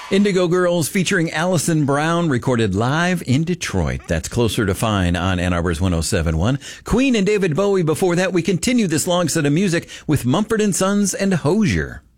Indigo Girls featuring Allison Brown recorded live in Detroit. That's Closer to Fine on Ann Arbor's 107.1. Queen and David Bowie before that. We continue this long set of music with Mumford & Sons and Hozier.